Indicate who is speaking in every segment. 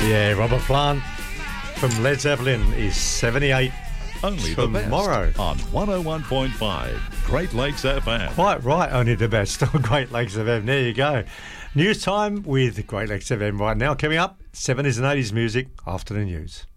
Speaker 1: Yeah, Robert Plant from Led Zeppelin is 78
Speaker 2: Only the
Speaker 1: tomorrow.
Speaker 2: best on 101.5 Great Lakes FM.
Speaker 1: Quite right, only the best on Great Lakes FM. There you go. News time with Great Lakes FM right now. Coming up, 70s and 80s music after the news.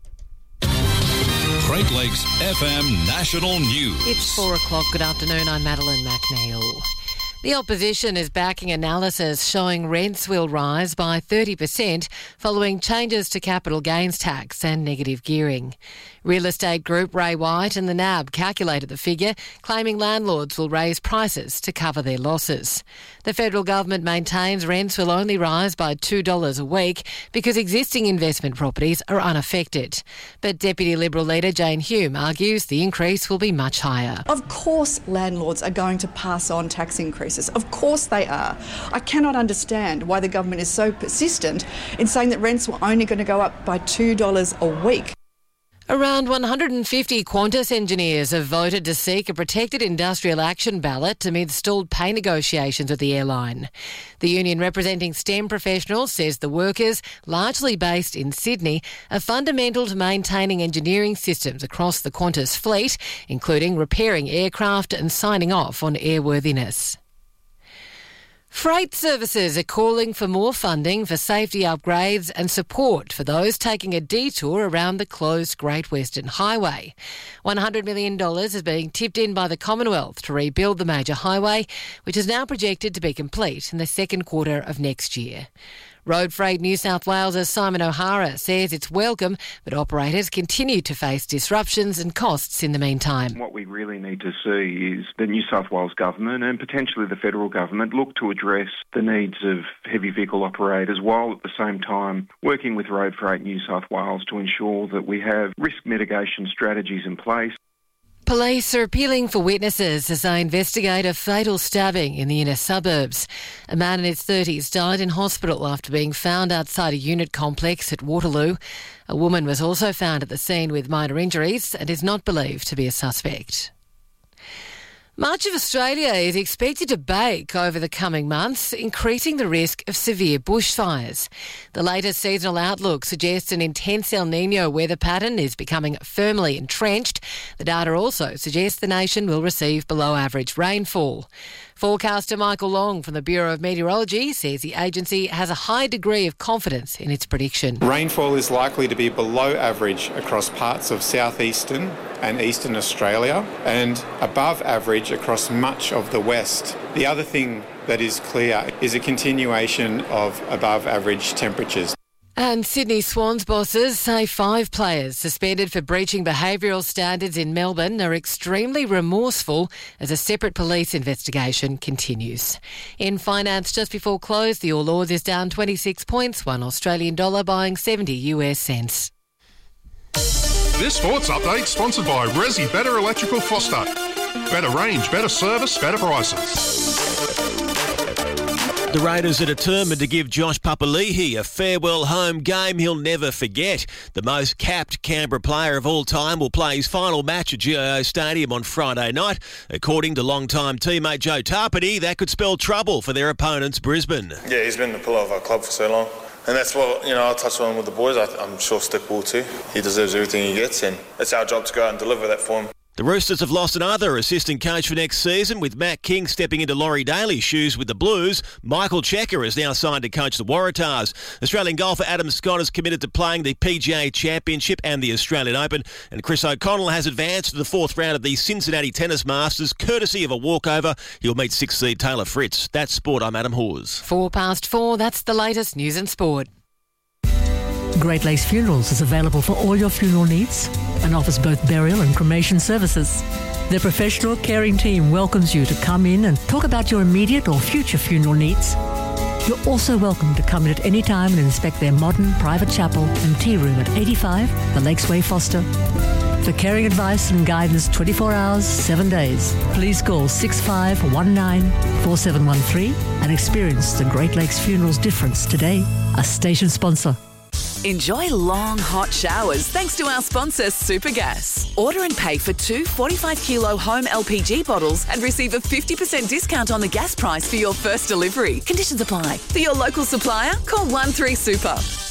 Speaker 2: Great Lakes FM National News.
Speaker 3: It's 4 o'clock. Good afternoon. I'm Madeline McNeil. The opposition is backing analysis showing rents will rise by 30% following changes to capital gains tax and negative gearing. Real estate group Ray White and the NAB calculated the figure, claiming landlords will raise prices to cover their losses. The federal government maintains rents will only rise by $2 a week because existing investment properties are unaffected. But Deputy Liberal leader Jane Hume argues the increase will be much higher.
Speaker 4: Of course landlords are going to pass on tax increases. Of course they are. I cannot understand why the government is so persistent in saying that rents were only going to go up by $2 a week.
Speaker 3: Around 150 Qantas engineers have voted to seek a protected industrial action ballot amid stalled pay negotiations at the airline. The union representing STEM professionals says the workers, largely based in Sydney, are fundamental to maintaining engineering systems across the Qantas fleet, including repairing aircraft and signing off on airworthiness. Freight services are calling for more funding for safety upgrades and support for those taking a detour around the closed Great Western Highway. $100 million is being tipped in by the Commonwealth to rebuild the major highway, which is now projected to be complete in the second quarter of next year. Road Freight New South Wales' Simon O'Hara says it's welcome, but operators continue to face disruptions and costs in the meantime.
Speaker 5: What we really need to see is the New South Wales government and potentially the federal government look to address the needs of heavy vehicle operators while at the same time working with Road Freight New South Wales to ensure that we have risk mitigation strategies in place.
Speaker 3: Police are appealing for witnesses as they investigate a fatal stabbing in the inner suburbs. A man in his 30s died in hospital after being found outside a unit complex at Waterloo. A woman was also found at the scene with minor injuries and is not believed to be a suspect. Much of Australia is expected to bake over the coming months, increasing the risk of severe bushfires. The latest seasonal outlook suggests an intense El Niño weather pattern is becoming firmly entrenched. The data also suggests the nation will receive below average rainfall. Forecaster Michael Long from the Bureau of Meteorology says the agency has a high degree of confidence in its prediction.
Speaker 6: Rainfall is likely to be below average across parts of southeastern and eastern Australia and above average across much of the west. The other thing that is clear is a continuation of above average temperatures.
Speaker 3: And Sydney Swans bosses say 5 players suspended for breaching behavioural standards in Melbourne are extremely remorseful as a separate police investigation continues. In finance, just before close, the All Ords is down 26 points, $1 Australian dollar buying 70 US cents.
Speaker 7: This sports update sponsored by Resi Better Electrical Foster. Better range, better service, better prices.
Speaker 8: The Raiders are determined to give Josh Papali'i a farewell home game he'll never forget. The most capped Canberra player of all time will play his final match at GIO Stadium on Friday night. According to longtime teammate Joe Tarpany, that could spell trouble for their opponents, Brisbane.
Speaker 9: Yeah, he's been the pillar of our club for so long. And that's what, I'll touch on with the boys. I'm sure Stick will too. He deserves everything he gets, and it's our job to go out and deliver that for him.
Speaker 8: The Roosters have lost another assistant coach for next season, with Matt King stepping into Laurie Daly's shoes with the Blues. Michael Checker is now signed to coach the Waratahs. Australian golfer Adam Scott is committed to playing the PGA Championship and the Australian Open. And Chris O'Connell has advanced to the 4th round of the Cincinnati Tennis Masters, courtesy of a walkover. He'll meet 6th seed Taylor Fritz. That's sport. I'm Adam Hawes.
Speaker 3: 4:04, that's the latest news and sport.
Speaker 10: Great Lakes Funerals is available for all your funeral needs and offers both burial and cremation services. Their professional caring team welcomes you to come in and talk about your immediate or future funeral needs. You're also welcome to come in at any time and inspect their modern private chapel and tea room at 85 The Lakes Way, Foster. For caring advice and guidance 24 hours, 7 days, please call 6519 4713 and experience the Great Lakes Funerals difference today. A station sponsor.
Speaker 11: Enjoy long, hot showers thanks to our sponsor, Supergas. Order and pay for 2 45-kilo home LPG bottles and receive a 50% discount on the gas price for your first delivery. Conditions apply. For your local supplier, call 13-SUPER.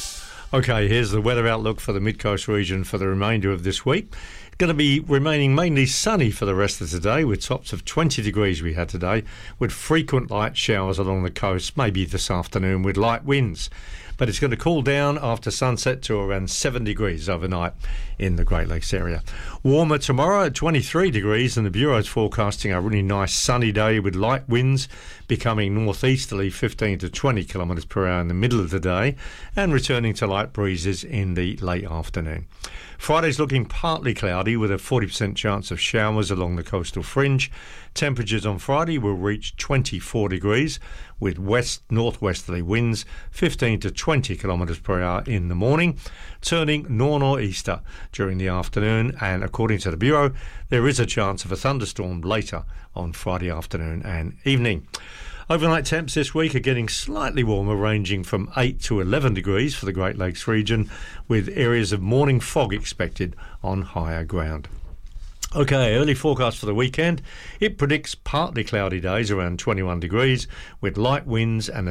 Speaker 1: Okay, here's the weather outlook for the Mid-Coast region for the remainder of this week. It's going to be remaining mainly sunny for the rest of today, with tops of 20 degrees we had today, with frequent light showers along the coast, maybe this afternoon with light winds. But it's going to cool down after sunset to around 7 degrees overnight in the Great Lakes area. Warmer tomorrow at 23 degrees, and the Bureau's forecasting a really nice sunny day with light winds becoming northeasterly 15 to 20 kilometres per hour in the middle of the day and returning to light breezes in the late afternoon. Friday's looking partly cloudy with a 40% chance of showers along the coastal fringe. Temperatures on Friday will reach 24 degrees with west-northwesterly winds 15 to 20 kilometres per hour in the morning, turning nor'easter during the afternoon, and according to the Bureau, there is a chance of a thunderstorm later on Friday afternoon and evening. Overnight temps this week are getting slightly warmer, ranging from 8 to 11 degrees for the Great Lakes region, with areas of morning fog expected on higher ground. Okay, early forecast for the weekend. It predicts partly cloudy days around 21 degrees with light winds and a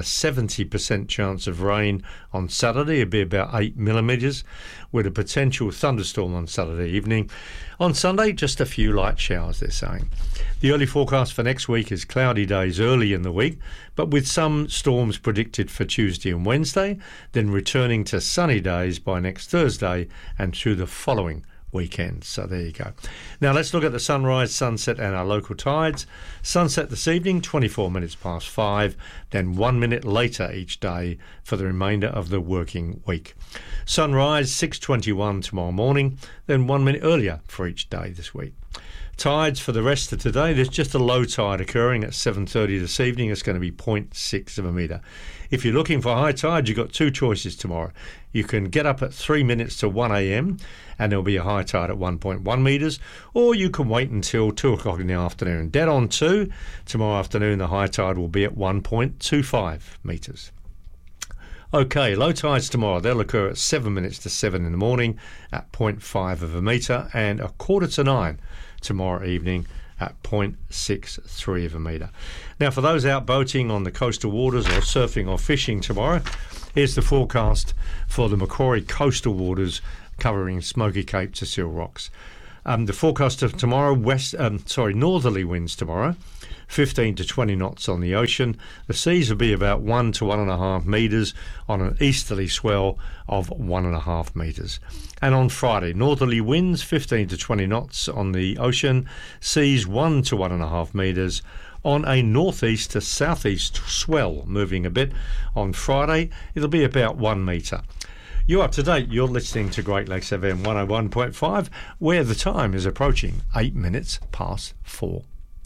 Speaker 1: 70% chance of rain on Saturday. It'll be about 8 millimetres with a potential thunderstorm on Saturday evening. On Sunday, just a few light showers, they're saying. The early forecast for next week is cloudy days early in the week, but with some storms predicted for Tuesday and Wednesday, then returning to sunny days by next Thursday and through the following weekend. So there you go. Now let's look at the sunrise, sunset and our local tides. Sunset this evening 24 minutes past 5, then 1 minute later each day for the remainder of the working week. Sunrise 6:21 tomorrow morning, then 1 minute earlier for each day this week. Tides for the rest of today, there's just a low tide occurring at 7:30 this evening. It's going to be 0.6 of a metre. If you're looking for high tide, you've got two choices tomorrow. You can get up at 3 minutes to 1 a.m. and there'll be a high tide at 1.1 metres, or you can wait until 2 o'clock in the afternoon. Dead on 2, tomorrow afternoon the high tide will be at 1.25 metres. Okay, low tides tomorrow. They'll occur at 7 minutes to 7 in the morning at 0.5 of a metre, and a quarter to 9 tomorrow evening at 0.63 of a metre. Now, for those out boating on the coastal waters or surfing or fishing tomorrow, here's the forecast for the Macquarie coastal waters covering Smoky Cape to Seal Rocks. The forecast of tomorrow, northerly winds tomorrow, 15 to 20 knots on the ocean. The seas will be about 1 to 1.5 metres on an easterly swell of 1.5 metres. And on Friday, northerly winds 15 to 20 knots on the ocean, seas 1 to 1.5 metres on a northeast to southeast swell, moving a bit. On Friday, it'll be about 1 metre. You're up to date. You're listening to Great Lakes FM 101.5, where the time is approaching 8 minutes past 4.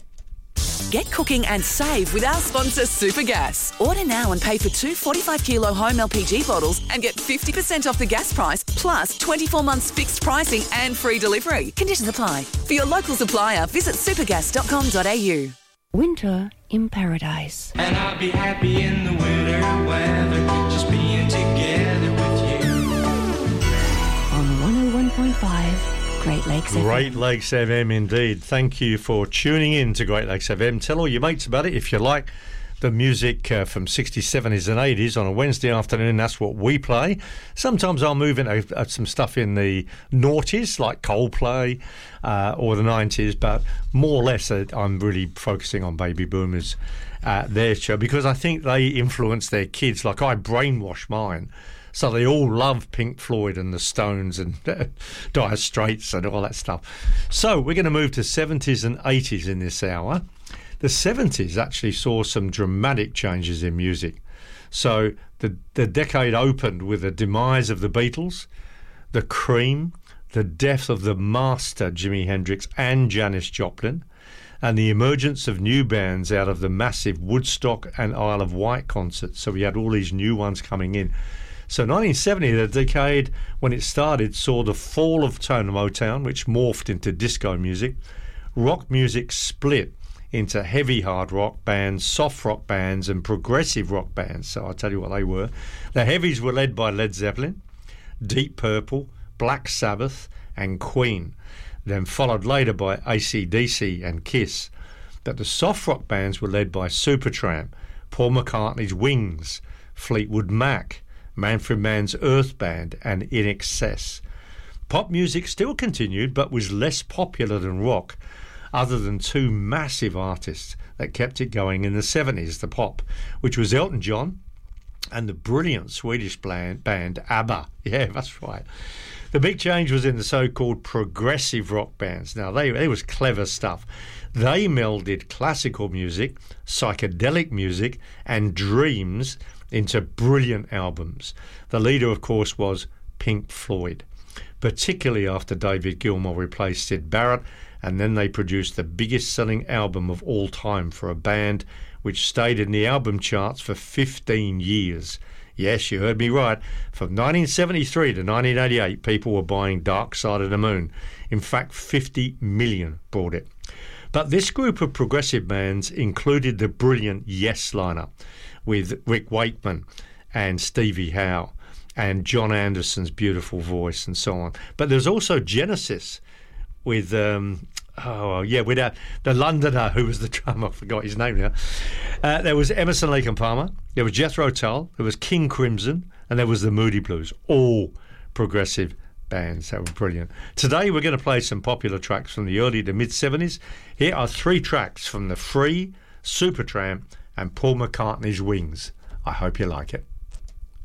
Speaker 11: Get cooking and save with our sponsor Supergas. Order now and pay for 2 45-kilo home LPG bottles and get 50% off the gas price, plus 24 months fixed pricing and free delivery. Conditions apply. For your local supplier, visit supergas.com.au.
Speaker 12: Winter in paradise.
Speaker 13: And I'll be happy in the winter weather, just being together with you.
Speaker 12: On 101.5 Great Lakes FM.
Speaker 1: Great Lakes FM indeed. Thank you for tuning in to Great Lakes FM. Tell all your mates about it if you like the music from 60s, 70s and 80s on a Wednesday afternoon. That's what we play. Sometimes I'll move into some stuff in the noughties like Coldplay or the 90s, but more or less I'm really focusing on baby boomers their show, because I think they influence their kids like I brainwash mine. So they all love Pink Floyd and the Stones and Dire Straits and all that stuff. So we're going to move to 70s and 80s in this hour. The 70s actually saw some dramatic changes in music. So the decade opened with the demise of the Beatles, the Cream, the death of the master Jimi Hendrix and Janis Joplin, and the emergence of new bands out of the massive Woodstock and Isle of Wight concerts. So we had all these new ones coming in. So 1970, the decade when it started, saw the fall of Motown, which morphed into disco music. Rock music split into heavy hard rock bands, soft rock bands and progressive rock bands. So I'll tell you what they were. The heavies were led by Led Zeppelin, Deep Purple, Black Sabbath and Queen, then followed later by AC/DC and Kiss. But the soft rock bands were led by Supertramp, Paul McCartney's Wings, Fleetwood Mac, Manfred Mann's Earth Band, and In Excess. Pop music still continued, but was less popular than rock, other than two massive artists that kept it going in the 70s, the pop, which was Elton John and the brilliant Swedish band ABBA. Yeah, that's right. The big change was in the so-called progressive rock bands. Now, they was clever stuff. They melded classical music, psychedelic music, and dreams into brilliant albums. The leader, of course, was Pink Floyd, particularly after David Gilmour replaced Syd Barrett, and then they produced the biggest selling album of all time for a band which stayed in the album charts for 15 years. Yes, you heard me right. From 1973 to 1988, people were buying Dark Side of the Moon. In fact, 50 million bought it. But this group of progressive bands included the brilliant Yes lineup with Rick Wakeman and Stevie Howe and John Anderson's beautiful voice and so on. But there's also Genesis with the Londoner who was the drummer. I forgot his name now. There was Emerson, Lake and Palmer. There was Jethro Tull. There was King Crimson, and there was the Moody Blues. All progressive bands that were brilliant. Today we're going to play some popular tracks from the early to mid 70s. Here are 3 tracks from the Free, Supertramp, and Paul McCartney's Wings. I hope you like it.